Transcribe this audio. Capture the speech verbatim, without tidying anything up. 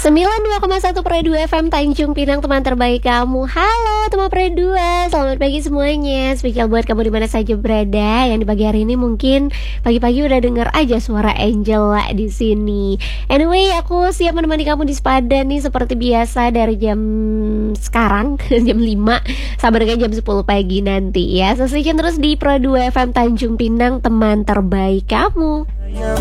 sembilan puluh dua koma satu Pro dua F M Tanjung Pinang, teman terbaik kamu. Halo teman Pro dua, selamat pagi semuanya. Spesial buat kamu di mana saja berada. Yang di pagi hari ini mungkin pagi-pagi udah denger aja suara Angela di sini. Anyway, aku siap menemani kamu di Sepada nih seperti biasa dari jam sekarang jam lima sampai dengan jam sepuluh pagi nanti ya. Saksikan terus di Pro dua F M Tanjung Pinang, teman terbaik kamu. Yang